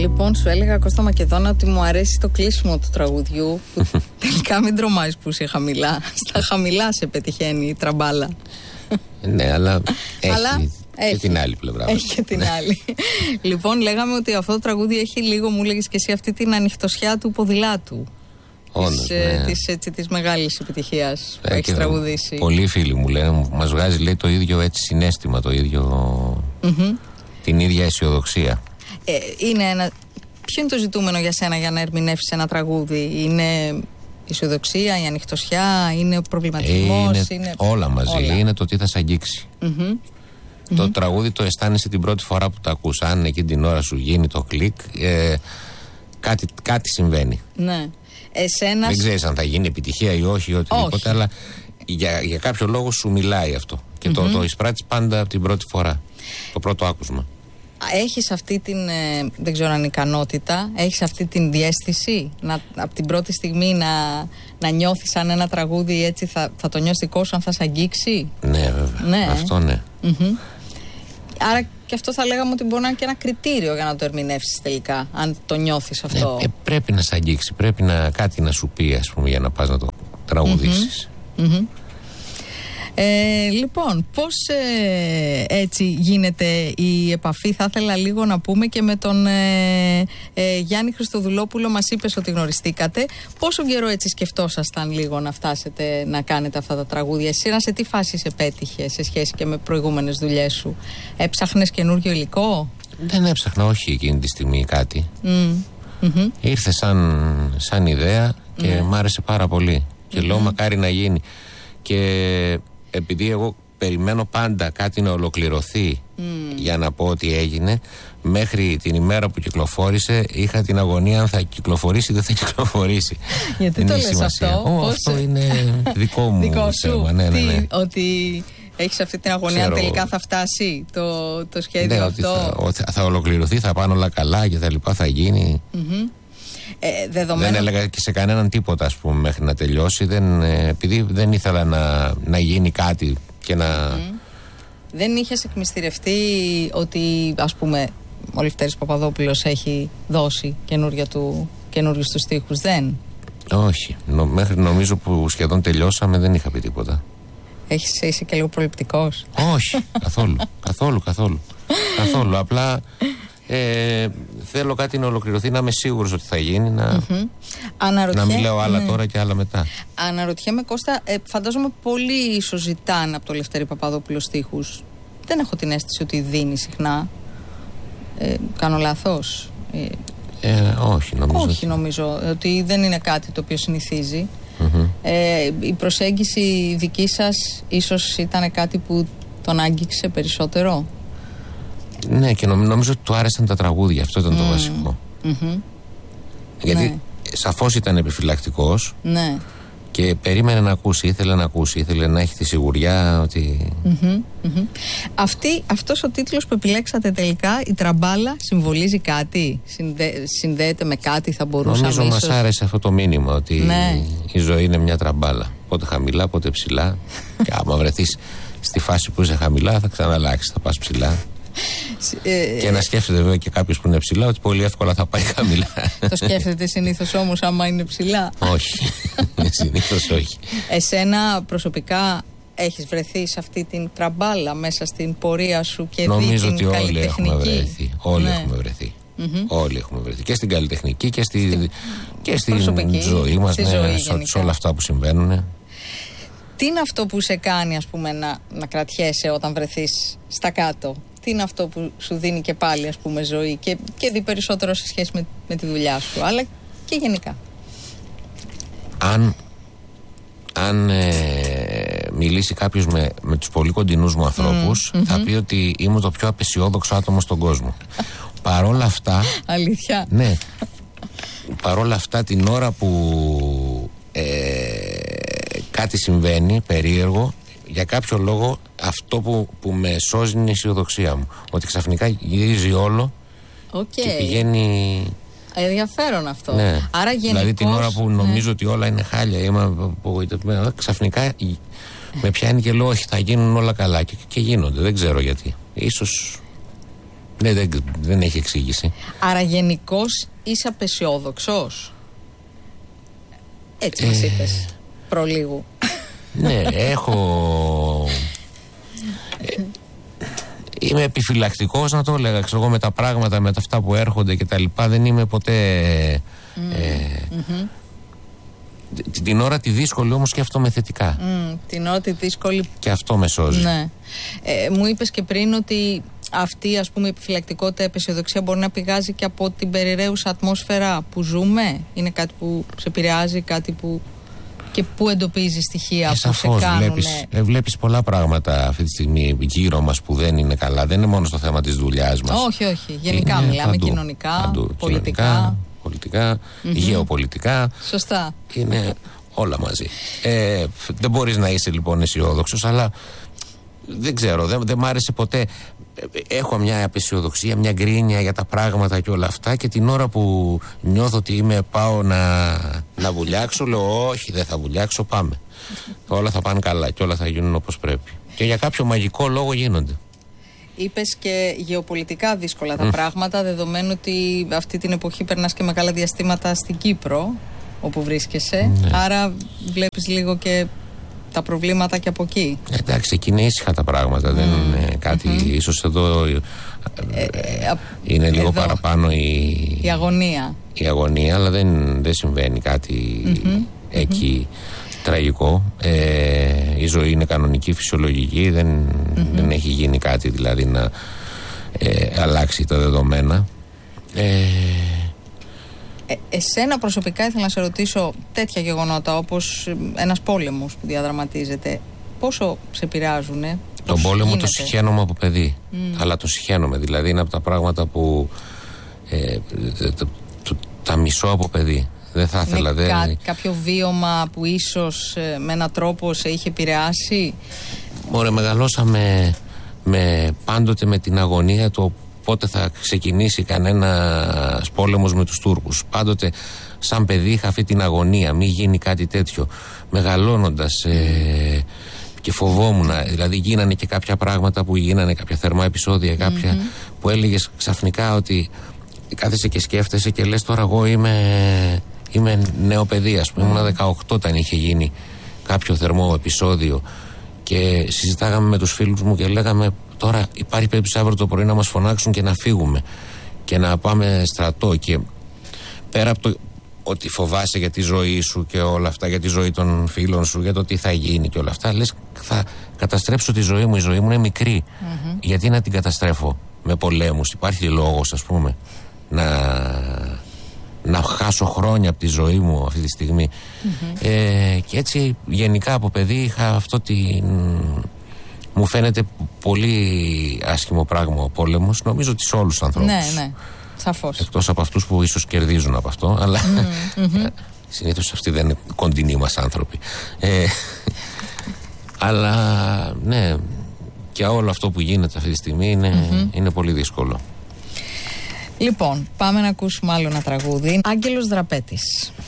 Λοιπόν, σου έλεγα, Κώστα Μακεδόνα, ότι μου αρέσει το κλείσιμο του τραγουδιού. Που τελικά μην τρομάζεις που είσαι χαμηλά. Στα χαμηλά σε πετυχαίνει η τραμπάλα. Ναι, αλλά έχει και την άλλη πλευρά. Έχει και την άλλη. Λοιπόν, λέγαμε ότι αυτό το τραγούδι έχει λίγο, μου λέγεις και εσύ, αυτή την ανοιχτωσιά του ποδηλάτου. Όντως, της μεγάλης επιτυχίας που έχεις τραγουδήσει. Πολλοί φίλοι μου λένε, μας βγάζει, λέει, το ίδιο έτσι συναίσθημα, το ίδιο, την ίδια αισιοδοξία. Ποιο είναι το ζητούμενο για σένα για να ερμηνεύσεις ένα τραγούδι? Είναι η αισιοδοξία, η ανοιχτωσιά, είναι ο προβληματισμός? Είναι όλα μαζί. Όλα. Είναι το τι θα σε αγγίξει. Το τραγούδι το αισθάνεσαι την πρώτη φορά που το ακούς. Αν εκείνη την ώρα σου γίνει το κλικ, κάτι συμβαίνει. Ναι. Δεν ξέρεις αν θα γίνει επιτυχία ή όχι ή οτιδήποτε, αλλά για κάποιο λόγο σου μιλάει αυτό. Και το εισπράττεις πάντα από την πρώτη φορά, το πρώτο άκουσμα. Έχεις αυτή την, δεν ξέρω αν ικανότητα, έχεις αυτή την διαίσθηση από την πρώτη στιγμή να νιώθεις αν ένα τραγούδι έτσι θα το νιώσεις δικό σου, αν θα σε αγγίξει? Ναι, βέβαια. Ναι. Αυτό ναι. Άρα και αυτό θα λέγαμε ότι μπορεί να είναι και ένα κριτήριο για να το ερμηνεύσεις τελικά, αν το νιώθεις αυτό. Πρέπει να σε αγγίξει, πρέπει κάτι να σου πει, ας πούμε, για να πας να το τραγουδήσεις. Λοιπόν, πώς έτσι γίνεται η επαφή? Θα ήθελα λίγο να πούμε και με τον Γιάννη Χριστοδουλόπουλο. Μας είπες ότι γνωριστήκατε. Πόσο καιρό έτσι σκεφτόσασταν λίγο να φτάσετε να κάνετε αυτά τα τραγούδια? Εσύ σε τι φάση σε πέτυχε σε σχέση και με προηγούμενες δουλειές σου? Έψαχνες καινούργιο υλικό? Δεν έψαχνα, όχι εκείνη τη στιγμή κάτι. Ήρθε σαν ιδέα και μ' άρεσε πάρα πολύ. Και λέω μακάρι να γίνει. Και επειδή εγώ περιμένω πάντα κάτι να ολοκληρωθεί για να πω ότι έγινε, μέχρι την ημέρα που κυκλοφόρησε είχα την αγωνία αν θα κυκλοφορήσει ή δεν θα κυκλοφορήσει. Γιατί το λες αυτό? Αυτό είναι δικό μου θέμα. Ναι. Ότι έχεις αυτή την αγωνία, αν τελικά θα φτάσει το σχέδιο αυτό? Ότι θα ολοκληρωθεί, θα πάνε όλα καλά και τα λοιπά, θα γίνει. Δεν έλεγα και σε κανέναν τίποτα, ας πούμε, μέχρι να τελειώσει, επειδή δεν ήθελα να γίνει κάτι και να... Δεν είχες εκμυστηρευτεί ότι, ας πούμε, ο Λευτέρης Παπαδόπουλος έχει δώσει καινούριους τους στίχους? Δεν. Όχι. Μέχρι νομίζω που σχεδόν τελειώσαμε δεν είχα πει τίποτα. Είσαι και λίγο προληπτικός? Όχι, καθόλου. Απλά θέλω κάτι να ολοκληρωθεί, να είμαι σίγουρος ότι θα γίνει, να μην λέω άλλα τώρα και άλλα μετά. Αναρωτιέμαι, Κώστα, φαντάζομαι πολλοί ίσως ζητάνε από το Λευτέρη Παπαδόπουλο στίχους. Δεν έχω την αίσθηση ότι δίνει συχνά. Κάνω λάθος? Όχι, νομίζω ότι δεν είναι κάτι το οποίο συνηθίζει. Η προσέγγιση δική σας ίσως ήταν κάτι που τον άγγιξε περισσότερο? Ναι, και νομίζω ότι του άρεσαν τα τραγούδια. Αυτό ήταν το βασικό. Γιατί σαφώς ήταν επιφυλακτικός. Ναι. Και περίμενε να ακούσει, ήθελε να έχει τη σιγουριά ότι... Αυτός ο τίτλος που επιλέξατε τελικά, η τραμπάλα, συμβολίζει κάτι? Συνδέεται με κάτι, θα μπορούσαμε? Νομίζω μας άρεσε αυτό το μήνυμα, ότι η ζωή είναι μια τραμπάλα. Πότε χαμηλά, πότε ψηλά. Και άμα βρεθείς στη φάση που είσαι χαμηλά, θα ξαναλλάξεις, θα πας ψηλά. Και να σκέφτεται βέβαια και κάποιος που είναι ψηλά ότι πολύ εύκολα θα πάει χαμηλά. Το σκέφτεται συνήθως όμως άμα είναι ψηλά? Όχι, συνήθως όχι. Εσένα προσωπικά έχεις βρεθεί σε αυτή την τραμπάλα μέσα στην πορεία σου και νομίζω δει την ότι καλλιτεχνική? Όλοι έχουμε βρεθεί. Όλοι έχουμε βρεθεί. Και στην καλλιτεχνική και στην ζωή μας, σε όλα αυτά που συμβαίνουν. Τι είναι αυτό που σε κάνει, ας πούμε, να κρατιέσαι όταν βρεθείς στα κάτω? Τι είναι αυτό που σου δίνει και πάλι, ας πούμε, ζωή και δει περισσότερο σε σχέση με τη δουλειά σου, αλλά και γενικά? Αν μιλήσει κάποιος με τους πολύ κοντινούς μου ανθρώπους, θα πει ότι είμαι το πιο απεσιόδοξο άτομο στον κόσμο. Παρόλα αυτά... Αλήθεια? Ναι. Παρόλα αυτά, την ώρα που κάτι συμβαίνει περίεργο, για κάποιο λόγο αυτό που με σώζει είναι η αισιοδοξία μου. Ότι ξαφνικά γυρίζει όλο και πηγαίνει... Ενδιαφέρον αυτό. Ναι. Άρα γενικώς, δηλαδή την ώρα που νομίζω ότι όλα είναι χάλια, είμαι απογοητευμένο, ξαφνικά με πιάνει και λέω όχι, θα γίνουν όλα καλά, και γίνονται, δεν ξέρω γιατί. Ίσως Δεν έχει εξήγηση. Άρα γενικώς είσαι απεσιόδοξος. Έτσι μας είπες προλίγου. Ναι, είμαι επιφυλακτικός, να το έλεγα, εγώ, με τα πράγματα, με τα αυτά που έρχονται και τα λοιπά. Δεν είμαι ποτέ την ώρα τη δύσκολη όμως σκέφτομαι θετικά. Την ώρα τη δύσκολη και αυτό με σώζει. Ναι. Μου είπες και πριν ότι αυτή, ας πούμε, η επιφυλακτικότητα, η απεσιοδοξία μπορεί να πηγάζει και από την περιραίουσα ατμόσφαιρα που ζούμε. Είναι κάτι που σε επηρεάζει, κάτι που... και πού εντοπίζει στοιχεία που σε κάνουν. Βλέπεις πολλά πράγματα αυτή τη στιγμή γύρω μας που δεν είναι καλά. Δεν είναι μόνο στο θέμα της δουλειάς μας. Όχι. Γενικά μιλάμε παντού, κοινωνικά, πολιτικά, γεωπολιτικά. Σωστά. Είναι όλα μαζί. Δεν μπορείς να είσαι λοιπόν αισιόδοξος, αλλά δεν ξέρω, δεν μ' άρεσε ποτέ. Έχω μια απεσιοδοξία, μια γκρίνια για τα πράγματα και όλα αυτά, και την ώρα που νιώθω ότι πάω να βουλιάξω, λέω όχι, δεν θα βουλιάξω, πάμε. Όλα θα πάνε καλά και όλα θα γίνουν όπως πρέπει. Και για κάποιο μαγικό λόγο γίνονται. Είπες και γεωπολιτικά δύσκολα τα πράγματα, δεδομένου ότι αυτή την εποχή περνάς και μεγάλα διαστήματα στην Κύπρο, όπου βρίσκεσαι. Ναι. Άρα βλέπεις λίγο και τα προβλήματα και από εκεί. Εντάξει, εκεί είναι ήσυχα τα πράγματα. Δεν είναι κάτι. Ίσως εδώ είναι λίγο παραπάνω η αγωνία. Η αγωνία, αλλά δεν συμβαίνει κάτι εκεί τραγικό. Η ζωή είναι κανονική, φυσιολογική. Δεν έχει γίνει κάτι δηλαδή να αλλάξει τα δεδομένα. Εσένα προσωπικά ήθελα να σε ρωτήσω, τέτοια γεγονότα όπως ένας πόλεμος που διαδραματίζεται, πόσο σε επηρεάζουνε? Τον πόλεμο το συχαίνομαι από παιδί. Αλλά το συχαίνομαι, δηλαδή είναι από τα πράγματα που τα μισώ από παιδί. Δεν θα ήθελα. Κάποιο βίωμα που ίσως με έναν τρόπο σε είχε επηρεάσει? Ωραία, μεγαλώσαμε πάντοτε με την αγωνία το πότε θα ξεκινήσει κανένας πόλεμος με τους Τούρκους. Πάντοτε σαν παιδί είχα αυτή την αγωνία, μη γίνει κάτι τέτοιο. Μεγαλώνοντας και φοβόμουν, δηλαδή γίνανε και κάποια πράγματα που γίνανε, κάποια θερμά επεισόδια, κάποια που έλεγες ξαφνικά ότι κάθεσαι και σκέφτεσαι και λες τώρα εγώ είμαι νέο παιδί, ας πούμε. Ήμουν 18 όταν είχε γίνει κάποιο θερμό επεισόδιο και συζητάγαμε με τους φίλους μου και λέγαμε τώρα υπάρχει περίπτωση αύριο το πρωί να μας φωνάξουν και να φύγουμε και να πάμε στρατό, και πέρα από το ότι φοβάσαι για τη ζωή σου και όλα αυτά, για τη ζωή των φίλων σου, για το τι θα γίνει και όλα αυτά, λες θα καταστρέψω τη ζωή μου, η ζωή μου είναι μικρή, γιατί να την καταστρέφω με πολέμους? Υπάρχει λόγος, ας πούμε, να χάσω χρόνια από τη ζωή μου αυτή τη στιγμή? Και έτσι γενικά από παιδί είχα αυτό μου φαίνεται πολύ άσχημο πράγμα ο πόλεμος. Νομίζω ότι σε όλους τους ανθρώπους. Ναι, σαφώς. Εκτός από αυτούς που ίσως κερδίζουν από αυτό, αλλά συνήθως αυτοί δεν είναι κοντινοί μας άνθρωποι. Αλλά ναι, και όλο αυτό που γίνεται αυτή τη στιγμή είναι πολύ δύσκολο. Λοιπόν, πάμε να ακούσουμε άλλο ένα τραγούδι. Άγγελος Δραπέτης.